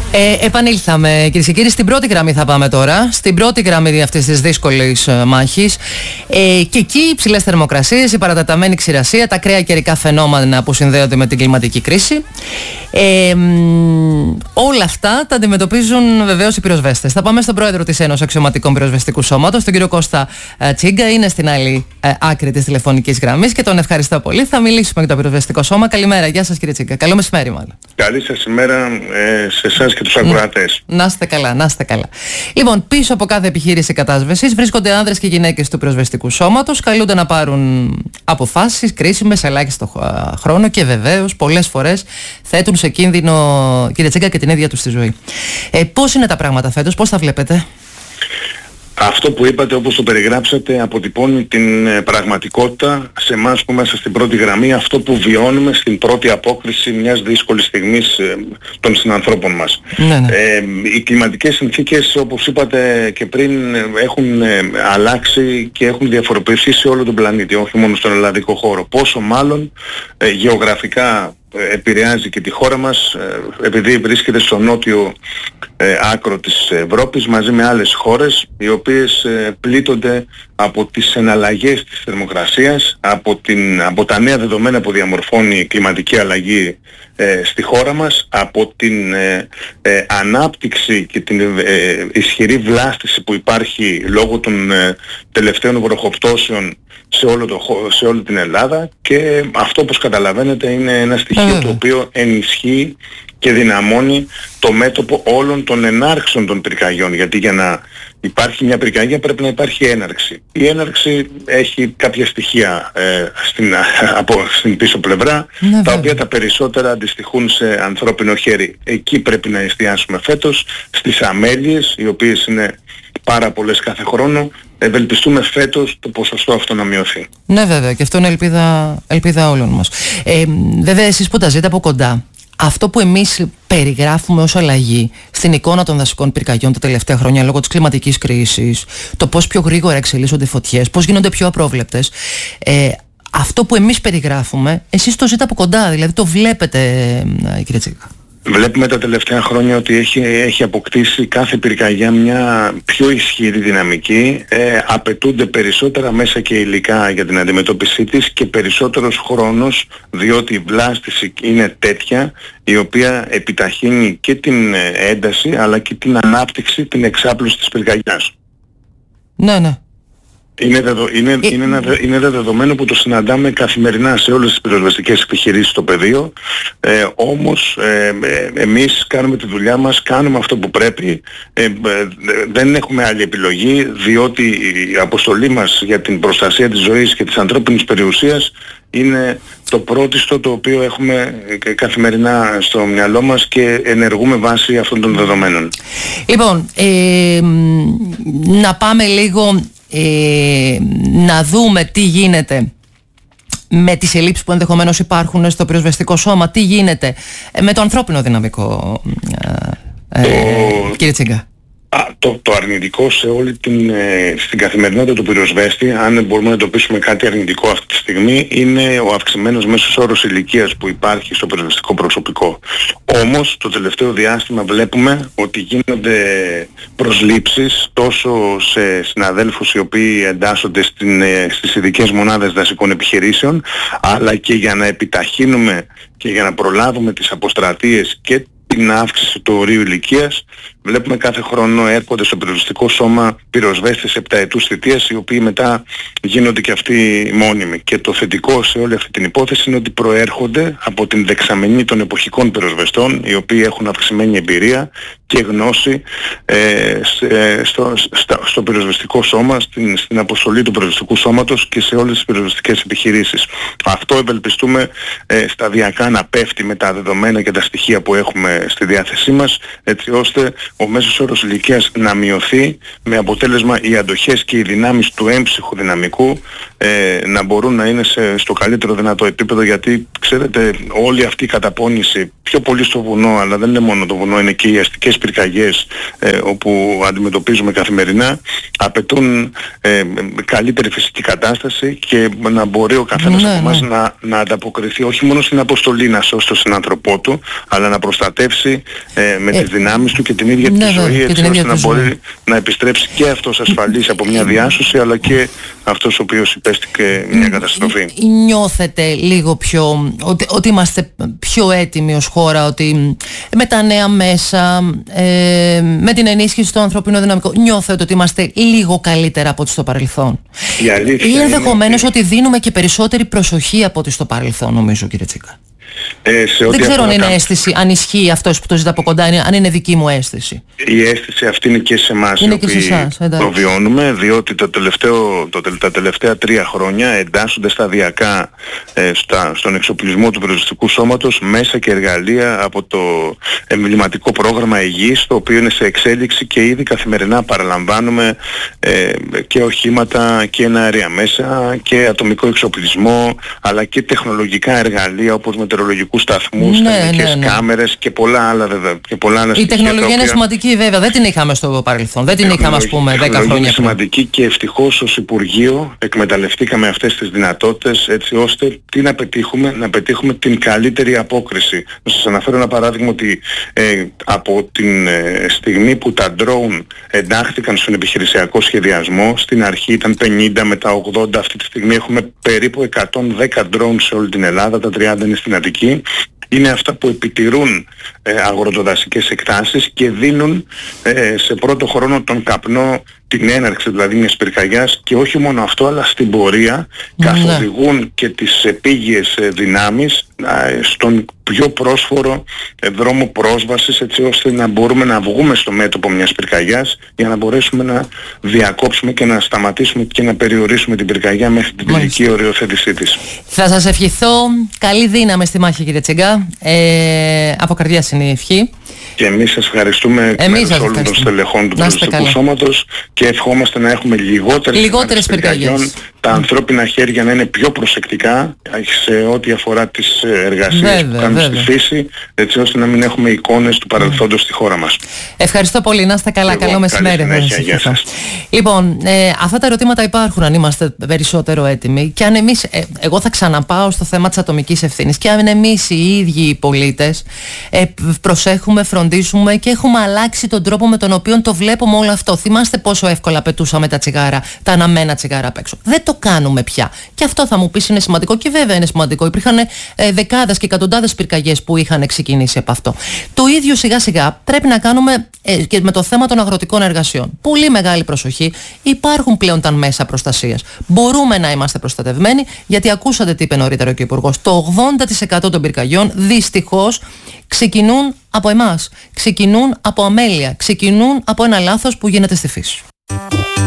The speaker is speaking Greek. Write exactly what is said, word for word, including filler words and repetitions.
Ε, επανήλθαμε, κυρίες και κύριοι. Στην πρώτη γραμμή θα πάμε τώρα. Στην πρώτη γραμμή αυτής της δύσκολης ε, μάχης. Ε, και εκεί οι υψηλές θερμοκρασίες, η παρατεταμένη ξηρασία, τα ακραία καιρικά φαινόμενα που συνδέονται με την κλιματική κρίση. Ε, μ, όλα αυτά τα αντιμετωπίζουν βεβαίως οι πυροσβέστες. Θα πάμε στον πρόεδρο της Ένωσης Αξιωματικών Πυροσβεστικού Σώματος, τον κύριο Κώστα ε, Τσίγκα. Είναι στην άλλη ε, άκρη της τηλεφωνικής γραμμής και τον ευχαριστώ πολύ. Θα μιλήσουμε για το πυροσβεστικό σώμα. Καλημέρα, γεια σας κύριε Τσίγκα. Καλό μεσημέρι, μάλλον. Καλή σας ημέρα ε, σε εσάς και τους ακροατές. Να είστε καλά, να είστε καλά. Λοιπόν, πίσω από κάθε επιχείρηση κατάσβεσης βρίσκονται άνδρες και γυναίκες του πυροσβεστικού σώματος. Καλούνται να πάρουν αποφάσεις κρίσιμες σε ελάχιστο χρόνο και βεβαίως πολλές φορές θέτουν σε κίνδυνο, κύριε Τσίγκα, και την ίδια τους τη ζωή. Ε, πώς είναι τα πράγματα φέτος, πώς τα βλέπετε? Αυτό που είπατε, όπως το περιγράψατε, αποτυπώνει την ε, πραγματικότητα σε εμάς που είμαστε στην πρώτη γραμμή, αυτό που βιώνουμε στην πρώτη απόκριση μιας δύσκολης στιγμής ε, των συνανθρώπων μας. Ναι, ναι. Ε, οι κλιματικές συνθήκες, όπως είπατε και πριν, έχουν ε, αλλάξει και έχουν διαφοροποιηθεί σε όλο τον πλανήτη, όχι μόνο στον ελλαδικό χώρο. Πόσο μάλλον ε, γεωγραφικά επηρεάζει και τη χώρα μας, επειδή βρίσκεται στο νότιο ε, άκρο της Ευρώπης μαζί με άλλες χώρες οι οποίες ε, πλήττονται από τις εναλλαγές της θερμοκρασίας, από, την, από τα νέα δεδομένα που διαμορφώνει η κλιματική αλλαγή ε, στη χώρα μας, από την ε, ε, ανάπτυξη και την ε, ισχυρή βλάστηση που υπάρχει λόγω των ε, τελευταίων βροχοπτώσεων σε, όλο το, σε όλη την Ελλάδα, και αυτό, όπως καταλαβαίνετε, είναι ένα στοιχείο mm. το οποίο ενισχύει και δυναμώνει το μέτωπο όλων των ενάρξεων των πυρκαγιών, γιατί για να υπάρχει μια πυρκαγιά πρέπει να υπάρχει έναρξη. Η έναρξη έχει κάποια στοιχεία ε, στην, από, στην πίσω πλευρά, ναι, τα οποία τα περισσότερα αντιστοιχούν σε ανθρώπινο χέρι. Εκεί πρέπει να εστιάσουμε φέτος, στις αμέλειες, οι οποίες είναι πάρα πολλές κάθε χρόνο. Ευελπιστούμε φέτος το ποσοστό αυτό να μειωθεί. Ναι, βέβαια, και αυτό είναι ελπίδα, ελπίδα όλων μας. Ε, βέβαια, εσείς που τα ζείτε από κοντά, αυτό που εμείς περιγράφουμε ως αλλαγή στην εικόνα των δασικών πυρκαγιών τα τελευταία χρόνια λόγω της κλιματικής κρίσης, το πώς πιο γρήγορα εξελίσσονται οι φωτιές, πώς γίνονται πιο απρόβλεπτες, ε, αυτό που εμείς περιγράφουμε, εσείς το ζείτε από κοντά, δηλαδή το βλέπετε, κύριε Τσίγκα. Βλέπουμε τα τελευταία χρόνια ότι έχει, έχει αποκτήσει κάθε πυρκαγιά μια πιο ισχυρή δυναμική, ε, απαιτούνται περισσότερα μέσα και υλικά για την αντιμετώπιση της και περισσότερος χρόνος, διότι η βλάστηση είναι τέτοια η οποία επιταχύνει και την ένταση αλλά και την ανάπτυξη, την εξάπλωση της πυρκαγιάς. Ναι, ναι. Είναι, δεδο, είναι, ε, είναι, ένα, είναι ένα δεδομένο που το συναντάμε καθημερινά σε όλες τις πυροσβεστικές επιχειρήσεις στο πεδίο, ε, όμως ε, ε, εμείς κάνουμε τη δουλειά μας, κάνουμε αυτό που πρέπει, ε, ε, δεν έχουμε άλλη επιλογή, διότι η αποστολή μας για την προστασία της ζωής και της ανθρώπινης περιουσίας είναι το πρώτιστο το οποίο έχουμε καθημερινά στο μυαλό μας και ενεργούμε βάσει αυτών των δεδομένων. Λοιπόν, ε, να πάμε λίγο... Ε, να δούμε τι γίνεται με τις ελλείψεις που ενδεχομένως υπάρχουν στο πυροσβεστικό σώμα, τι γίνεται με το ανθρώπινο δυναμικό, ε, το... ε, κύριε Τσίγκα. Α, το, το αρνητικό σε όλη την, ε, στην καθημερινότητα του πυροσβέστη, αν μπορούμε να εντοπίσουμε κάτι αρνητικό αυτή τη στιγμή, είναι ο αυξημένος μέσος όρος ηλικίας που υπάρχει στο πυροσβεστικό προσωπικό. Όμως το τελευταίο διάστημα βλέπουμε ότι γίνονται προσλήψεις τόσο σε συναδέλφους οι οποίοι εντάσσονται στην, ε, στις ειδικές μονάδες δασικών επιχειρήσεων, αλλά και για να επιταχύνουμε και για να προλάβουμε τις αποστρατείες και την αύξηση του ορίου ηλικίας, βλέπουμε κάθε χρόνο έρχονται στο πυροσβεστικό σώμα πυροσβέστες επταετούς θητείας, οι οποίοι μετά γίνονται και αυτοί μόνιμοι. Και το θετικό σε όλη αυτή την υπόθεση είναι ότι προέρχονται από την δεξαμενή των εποχικών πυροσβεστών, οι οποίοι έχουν αυξημένη εμπειρία και γνώση ε, στο, στο, στο πυροσβεστικό σώμα, στην, στην αποστολή του πυροσβεστικού σώματος και σε όλες τις πυροσβεστικές επιχειρήσεις. Αυτό ευελπιστούμε ε, σταδιακά να πέφτει με τα δεδομένα και τα στοιχεία που έχουμε στη διάθεσή μας, έτσι ώστε ο μέσος όρος ηλικίας να μειωθεί, με αποτέλεσμα οι αντοχές και οι δυνάμεις του έμψυχου δυναμικού ε, να μπορούν να είναι σε, στο καλύτερο δυνατό επίπεδο, γιατί ξέρετε όλη αυτή η καταπώνηση πιο πολύ στο βουνό, αλλά δεν είναι μόνο το βουνό, είναι και οι αστικές πυρκαγιές ε, όπου αντιμετωπίζουμε καθημερινά, απαιτούν ε, καλύτερη φυσική κατάσταση και να μπορεί ο καθένας ναι, από εμάς ναι. να, να ανταποκριθεί όχι μόνο στην αποστολή να σώσει τον συνάνθρωπό του, αλλά να προστατεύσει ε, με ε, τις δυνάμεις του και την ίδια ναι, τη ζωή, ναι, έτσι ώστε να μπορεί ζωή. να επιστρέψει και αυτός ασφαλής από μια διάσωση, αλλά και αυτός ο οποίος υπέστηκε μια καταστροφή. Νιώθετε λίγο πιο ότι, ότι είμαστε πιο έτοιμοι ως χώρα, ότι με τα νέα μέσα, ε, με την ενίσχυση του ανθρωπίνου δυναμικού, νιώθετε ότι είμαστε λίγο καλύτερα από ό,τι στο παρελθόν? Ή ενδεχομένως ότι... ότι δίνουμε και περισσότερη προσοχή από ό,τι στο παρελθόν, νομίζω, κύριε Τσίκα? Ε, σε ό,τι δεν ξέρω αν είναι κα... αίσθηση, αν ισχύει αυτός που το ζητά από κοντά, αν είναι δική μου αίσθηση. Η αίσθηση αυτή είναι και σε εμάς οι οποίοι το βιώνουμε, διότι το τελευταίο, το, τα τελευταία τρία χρόνια εντάσσονται σταδιακά ε, στα, στον εξοπλισμό του πυροσβεστικού σώματος μέσα και εργαλεία από το εμβληματικό πρόγραμμα υγιής, το οποίο είναι σε εξέλιξη και ήδη καθημερινά παραλαμβάνουμε ε, και οχήματα και εναέρια μέσα και ατομικό εξοπλισμό, αλλά και τεχνολογικά εργαλεία όπως μετεωρολογικούς σταθμούς, ναι, τεχνικές ναι, ναι. κάμερες και πολλά άλλα βέβαια. Και πολλά άλλα η τεχνολογία οποία... είναι σημαντική βέβαια, δεν την είχαμε στο παρελθόν, δεν την είχαμε ας πούμε δέκα χρόνια πριν. Είναι σημαντική και ευτυχώς ως Υπουργείο εκμεταλλευτήκαμε αυτές τις δυνατότητες έτσι ώστε τι να πετύχουμε, να πετύχουμε την καλύτερη απόκριση. Να σας αναφέρω ένα παράδειγμα ότι ε, από την ε, στιγμή που τα drone εντάχθηκαν στον επιχειρησιακό σχεδιασμό, στην αρχή ήταν πενήντα, μετά ογδόντα, αυτή τη στιγμή έχουμε περίπου εκατόν δέκα drone σε όλη την Ελλάδα, τα τριάντα είναι στην Αττική. Είναι αυτά που επιτηρούν ε, αγροτοδασικές εκτάσεις και δίνουν ε, σε πρώτο χρόνο τον καπνό, την έναρξη δηλαδή μιας πυρκαγιάς, και όχι μόνο αυτό, αλλά στην πορεία ναι. καθοδηγούν και τις επίγειες ε, δυνάμεις ε, στον πιο πρόσφορο ε, δρόμο πρόσβασης, έτσι ώστε να μπορούμε να βγούμε στο μέτωπο μιας πυρκαγιάς για να μπορέσουμε να διακόψουμε και να σταματήσουμε και να περιορίσουμε την πυρκαγιά μέχρι την τελική οριοθέτησή της. Θα σας ευχηθώ καλή δύναμη στη μάχη, κύριε Τσίγκα. Ε, από καρδιάς είναι η ευχή. Και εμείς σας ευχαριστούμε εκ μέρους όλων των στελεχών του πυροσβεστικού σώματος και ευχόμαστε να έχουμε λιγότερες, λιγότερες πυρκαγιές. Τα ανθρώπινα χέρια να είναι πιο προσεκτικά σε ό,τι αφορά τις εργασίες βέβαια, που κάνουν βέβαια. στη φύση, έτσι ώστε να μην έχουμε εικόνες του παρελθόντος στη χώρα μας. Ευχαριστώ πολύ. Να είστε καλά. Εγώ, καλό μεσημέρι. Λοιπόν, ε, αυτά τα ερωτήματα υπάρχουν, αν είμαστε περισσότερο έτοιμοι. Και αν εμείς, ε, εγώ θα ξαναπάω στο θέμα της ατομικής ευθύνης. Και αν εμείς οι ίδιοι οι πολίτες ε, προσέχουμε, φροντίσουμε και έχουμε αλλάξει τον τρόπο με τον οποίο το βλέπουμε όλο αυτό. Θυμάστε πόσο εύκολα πετούσαμε τα τσιγάρα, τα αναμένα τσιγάρα απ' έξω? Δεν το κάνουμε πια. Και αυτό θα μου πεις είναι σημαντικό, και βέβαια είναι σημαντικό. Υπήρχαν ε, δεκάδες και εκατοντάδες πυρκαγιές που είχαν ξεκινήσει από αυτό. Το ίδιο σιγά σιγά πρέπει να κάνουμε ε, και με το θέμα των αγροτικών εργασιών. Πολύ μεγάλη προσοχή. Υπάρχουν πλέον τα μέσα προστασίας. Μπορούμε να είμαστε προστατευμένοι, γιατί ακούσατε τι είπε νωρίτερα και ο Υπουργός. Το ογδόντα τοις εκατό των πυρκαγιών δυστυχώς ξεκινούν από εμάς. Ξεκινούν από αμέλεια. Ξεκινούν από ένα λάθος που γίνεται στη φύση.